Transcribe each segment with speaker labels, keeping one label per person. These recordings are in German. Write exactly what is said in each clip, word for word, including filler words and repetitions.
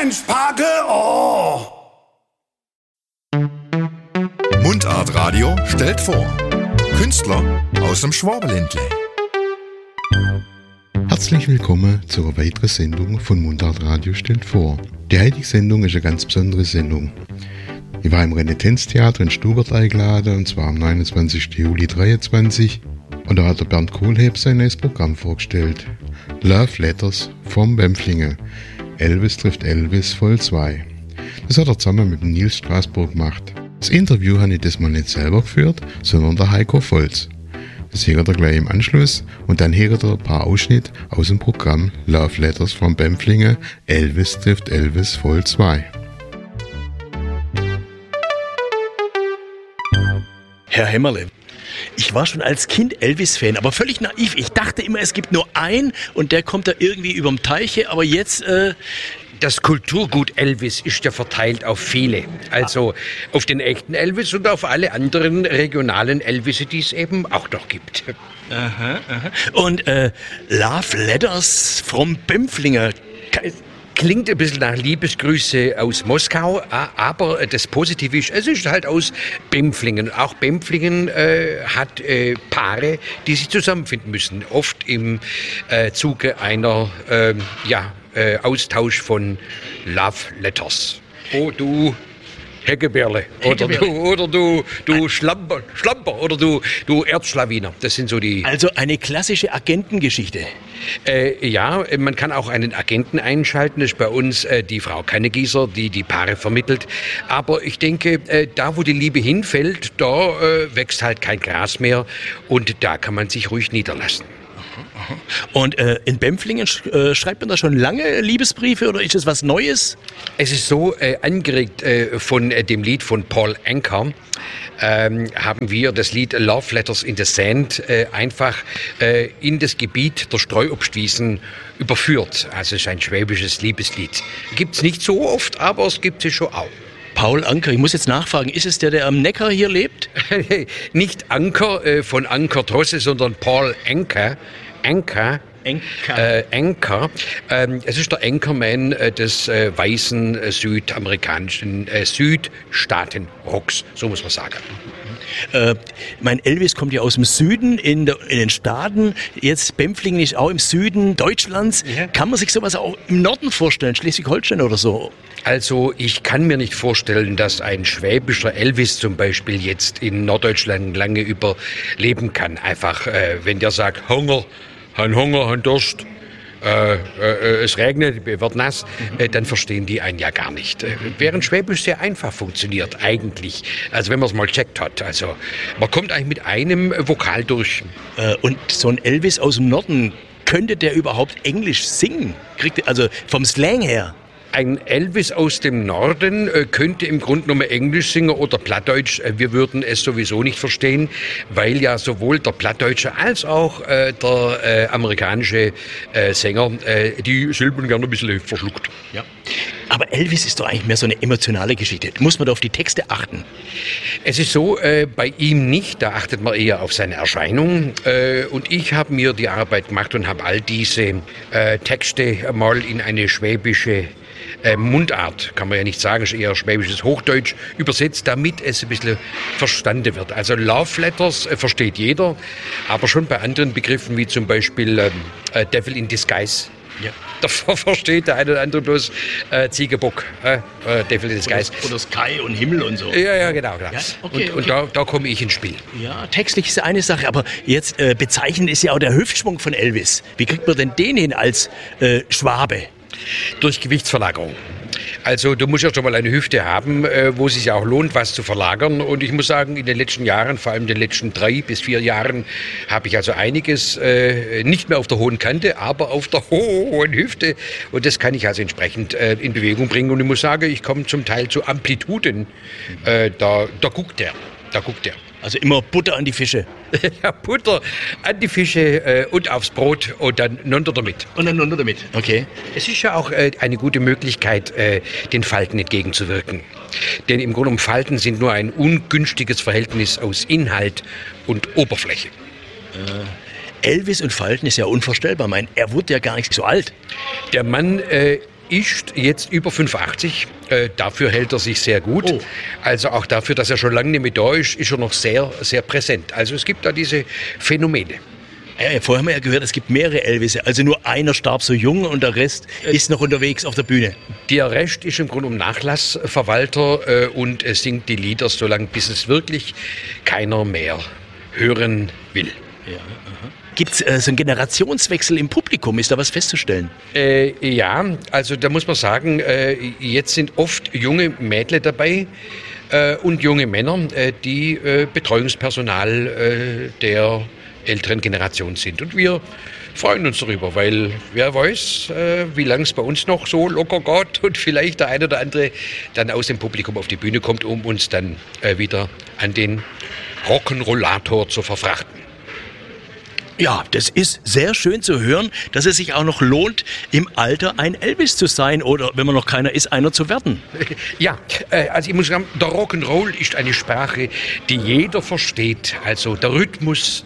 Speaker 1: Mensch, Pake, oh!
Speaker 2: Mundart Radio stellt vor. Künstler aus dem Schwabenländle.
Speaker 3: Herzlich willkommen zu einer weiteren Sendung von Mundart Radio stellt vor. Die heutige Sendung ist eine ganz besondere Sendung. Ich war im Renitenztheater in Stubert eingeladen, und zwar am neunundzwanzigsten Juli dreiundzwanzig. Und da hat der Bernd Kohlhepp sein neues Programm vorgestellt. Love Letters vom Bempflingen. Elvis trifft Elvis voll zwei. Das hat er zusammen mit dem Nils Straßburg gemacht. Das Interview habe ich diesmal nicht selber geführt, sondern der Heiko Volz. Das hört er gleich im Anschluss und dann hört er ein paar Ausschnitte aus dem Programm Love Letters vom Bempflingen. Elvis trifft Elvis voll zwei.
Speaker 4: Herr Hämmerle, ich war schon als Kind Elvis-Fan, aber völlig naiv. Ich dachte immer, es gibt nur einen und der kommt da irgendwie überm Teiche, aber jetzt... Äh
Speaker 5: Das Kulturgut Elvis ist ja verteilt auf viele. Also auf den echten Elvis und auf alle anderen regionalen Elvisse, die es eben auch noch gibt.
Speaker 4: Aha, aha. Und äh, Love Letters from Bempflingen.
Speaker 5: Klingt ein bisschen nach Liebesgrüße aus Moskau, aber das Positive ist, es ist halt aus Bempflingen. Auch Bempflingen äh, hat äh, Paare, die sich zusammenfinden müssen. Oft im äh, Zuge einer äh, ja, äh, Austausch von Love Letters. Oh, du Heckeberle. Oder du, oder du, du Schlamper, Schlamper oder du, du Erzschlawiner. Das sind so die...
Speaker 4: Also eine klassische Agentengeschichte.
Speaker 5: Äh, ja, man kann auch einen Agenten einschalten. Das ist bei uns äh, die Frau Kannegießer, die die Paare vermittelt. Aber ich denke, äh, da wo die Liebe hinfällt, da äh, wächst halt kein Gras mehr. Und da kann man sich ruhig niederlassen.
Speaker 4: Und äh, in Bempflingen sch- äh, schreibt man da schon lange Liebesbriefe oder ist es was Neues?
Speaker 5: Es ist so, äh, angeregt äh, von äh, dem Lied von Paul Anka, ähm, haben wir das Lied Love Letters in the Sand äh, einfach äh, in das Gebiet der Streuobstwiesen überführt. Also es ist ein schwäbisches Liebeslied. Gibt's nicht so oft, aber es gibt es schon auch.
Speaker 4: Paul Anka, ich muss jetzt nachfragen, ist es der, der am Neckar hier lebt?
Speaker 5: Nicht Anker äh, von Anker Trosse, sondern Paul Anka. Anka.
Speaker 4: Anka.
Speaker 5: Äh, Anka. Ähm, es ist der Anchorman äh, des äh, weißen äh, südamerikanischen äh, Südstaaten-Rocks, so muss man sagen.
Speaker 4: Äh, mein Elvis kommt ja aus dem Süden, in, der, in den Staaten. Jetzt Bempflingen ist auch im Süden Deutschlands. Ja. Kann man sich sowas auch im Norden vorstellen, Schleswig-Holstein oder so?
Speaker 5: Also ich kann mir nicht vorstellen, dass ein schwäbischer Elvis zum Beispiel jetzt in Norddeutschland lange überleben kann. Einfach, äh, wenn der sagt, Hunger, han Hunger, han Durst, äh, äh, es regnet, wird nass, äh, dann verstehen die einen ja gar nicht. Äh, während Schwäbisch sehr einfach funktioniert, eigentlich. Also wenn man es mal checkt hat. Also man kommt eigentlich mit einem Vokal durch.
Speaker 4: Äh, und so ein Elvis aus dem Norden, könnte der überhaupt Englisch singen? Kriegt, also vom Slang her?
Speaker 5: Ein Elvis aus dem Norden äh, könnte im Grunde genommen Englisch singen oder Plattdeutsch. Äh, wir würden es sowieso nicht verstehen, weil ja sowohl der Plattdeutsche als auch äh, der äh, amerikanische äh, Sänger äh, die Silben gerne ein bisschen verschluckt.
Speaker 4: Ja. Aber Elvis ist doch eigentlich mehr so eine emotionale Geschichte. Muss man da auf die Texte achten?
Speaker 5: Es ist so, äh, bei ihm nicht. Da achtet man eher auf seine Erscheinung. Äh, und ich habe mir die Arbeit gemacht und habe all diese äh, Texte mal in eine schwäbische Äh, Mundart, kann man ja nicht sagen, ist eher schwäbisches Hochdeutsch übersetzt, damit es ein bisschen verstanden wird. Also Love Letters äh, versteht jeder, aber schon bei anderen Begriffen wie zum Beispiel ähm, äh, Devil in Disguise. Ja. Da versteht der eine oder andere bloß äh, Ziegenbock, äh, äh, Devil in Disguise.
Speaker 4: Oder, oder Sky und Himmel und so.
Speaker 5: Ja, ja, genau. genau.
Speaker 4: Ja? Okay,
Speaker 5: und
Speaker 4: okay.
Speaker 5: und da, da komme ich ins Spiel.
Speaker 4: Ja, textlich ist eine Sache, aber jetzt äh, bezeichnend ist ja auch der Hüftschwung von Elvis. Wie kriegt man denn den hin als äh, Schwabe?
Speaker 5: Durch Gewichtsverlagerung. Also du musst ja schon mal eine Hüfte haben, äh, wo es sich auch lohnt, was zu verlagern. Und ich muss sagen, in den letzten Jahren, vor allem in den letzten drei bis vier Jahren, habe ich also einiges äh, nicht mehr auf der hohen Kante, aber auf der hohen Hüfte. Und das kann ich also entsprechend äh, in Bewegung bringen. Und ich muss sagen, ich komme zum Teil zu Amplituden. Äh, da, da guckt der, da guckt der.
Speaker 4: Also immer Butter an die Fische.
Speaker 5: Ja, Butter an die Fische äh, und aufs Brot und dann runter damit.
Speaker 4: Und dann runter damit, okay.
Speaker 5: Es ist ja auch äh, eine gute Möglichkeit, äh, den Falten entgegenzuwirken. Denn im Grunde genommen Falten sind nur ein ungünstiges Verhältnis aus Inhalt und Oberfläche.
Speaker 4: Äh, Elvis und Falten ist ja unvorstellbar. Ich meine, er wurde ja gar nicht so alt.
Speaker 5: Der Mann äh, ist jetzt über fünfundachtzig. Äh, dafür hält er sich sehr gut. Oh. Also auch dafür, dass er schon lange nicht mehr da ist, ist er noch sehr, sehr präsent. Also es gibt da diese Phänomene.
Speaker 4: Ja, vorher haben wir ja gehört, es gibt mehrere Elvisse. Also nur einer starb so jung und der Rest äh, ist noch unterwegs auf der Bühne.
Speaker 5: Der Rest ist im Grunde um Nachlassverwalter äh, und äh, singt die Lieder so lange, bis es wirklich keiner mehr hören will.
Speaker 4: Ja, gibt es äh, so einen Generationswechsel im Publikum? Ist da was festzustellen?
Speaker 5: Äh, ja, also da muss man sagen, äh, jetzt sind oft junge Mädle dabei äh, und junge Männer, äh, die äh, Betreuungspersonal äh, der älteren Generation sind. Und wir freuen uns darüber, weil wer weiß, äh, wie lange es bei uns noch so locker geht und vielleicht der eine oder andere dann aus dem Publikum auf die Bühne kommt, um uns dann äh, wieder an den Rock'n'Rollator zu verfrachten.
Speaker 4: Ja, das ist sehr schön zu hören, dass es sich auch noch lohnt, im Alter ein Elvis zu sein oder, wenn man noch keiner ist, einer zu werden.
Speaker 5: Ja, äh, also ich muss sagen, der Rock'n'Roll ist eine Sprache, die jeder versteht. Also der Rhythmus,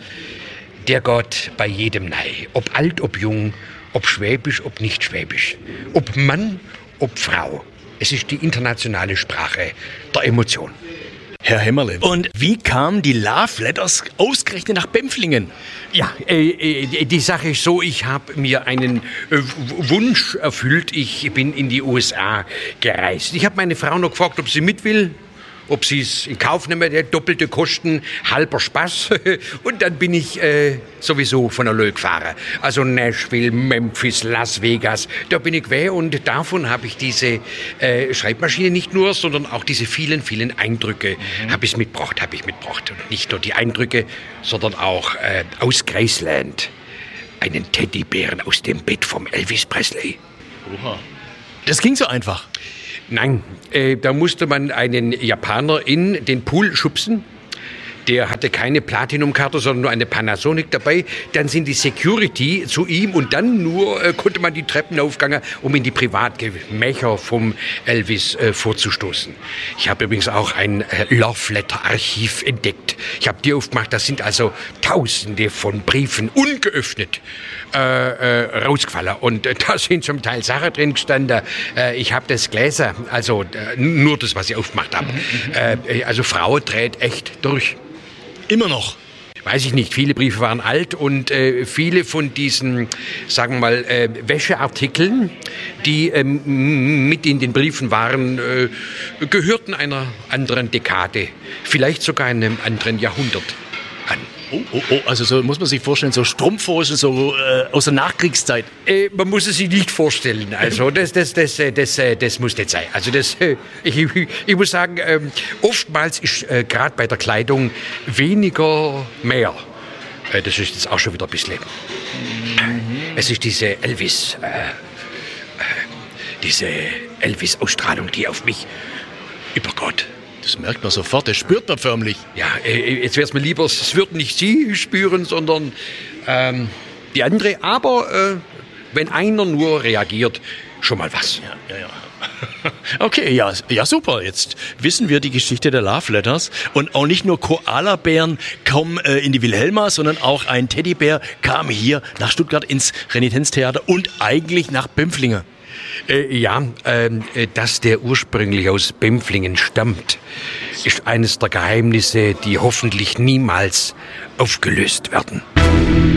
Speaker 5: der geht bei jedem nahe. Ob alt, ob jung, ob schwäbisch, ob nicht schwäbisch. Ob Mann, ob Frau. Es ist die internationale Sprache der Emotion.
Speaker 4: Herr Hämmerle. Und wie kamen die Love Letters ausgerechnet nach Bempflingen?
Speaker 5: Ja, äh, äh, die Sache ist so, ich habe mir einen äh, Wunsch erfüllt. Ich bin in die U S A gereist. Ich habe meine Frau noch gefragt, ob sie mit will. Ob sie es in Kauf nehmen, doppelte Kosten, halber Spaß. Und dann bin ich äh, sowieso von der Löh gefahren. Also Nashville, Memphis, Las Vegas, da bin ich weg. Und davon habe ich diese äh, Schreibmaschine nicht nur, sondern auch diese vielen, vielen Eindrücke mhm. habe ich mitgebracht, habe ich mitgebracht. Und nicht nur die Eindrücke, sondern auch äh, aus Graceland einen Teddybären aus dem Bett vom Elvis Presley.
Speaker 4: Oha. Das ging so einfach.
Speaker 5: Nein, äh, da musste man einen Japaner in den Pool schubsen. Der hatte keine Platinum-Karte, sondern nur eine Panasonic dabei. Dann sind die Security zu ihm und dann nur äh, konnte man die Treppen aufgehen, um in die Privatgemächer vom Elvis äh, vorzustoßen. Ich habe übrigens auch ein äh, Love-Letter-Archiv entdeckt. Ich habe die aufgemacht, das sind also Tausende von Briefen ungeöffnet äh, äh, rausgefallen. Und äh, da sind zum Teil Sachen drin gestanden. Äh, ich habe das Gläser, also äh, nur das, was ich aufgemacht habe. Äh, also Frau dreht echt durch.
Speaker 4: Immer noch?
Speaker 5: Weiß ich nicht. Viele Briefe waren alt und äh, viele von diesen, sagen wir mal, äh, Wäscheartikeln, die ähm, mit in den Briefen waren, äh, gehörten einer anderen Dekade, vielleicht sogar einem anderen Jahrhundert an.
Speaker 4: Oh, oh, oh, also so muss man sich vorstellen, so Strumpfhosen so äh, aus der Nachkriegszeit.
Speaker 5: Äh, man muss es sich nicht vorstellen. Also das, das, das, das, das, das muss nicht sein. Also das, ich, ich muss sagen, äh, oftmals ist äh, gerade bei der Kleidung weniger mehr. Äh, das ist jetzt auch schon wieder ein bisschen. Mhm. Es ist diese Elvis, äh, äh, diese Elvis-Ausstrahlung, die auf mich übergeht.
Speaker 4: Das merkt man sofort, das spürt man förmlich.
Speaker 5: Ja, äh, jetzt wäre es mir lieber, es würden nicht Sie spüren, sondern ähm, die andere. Aber äh, wenn einer nur reagiert, schon mal was.
Speaker 4: Ja, ja, ja. Okay, ja, ja, super. Jetzt wissen wir die Geschichte der Love Letters. Und auch nicht nur Koalabären kommen äh, in die Wilhelma, sondern auch ein Teddybär kam hier nach Stuttgart ins Renitenztheater und eigentlich nach Bempflingen.
Speaker 5: Äh, ja, äh, dass der ursprünglich aus Bempflingen stammt, ist eines der Geheimnisse, die hoffentlich niemals aufgelöst werden.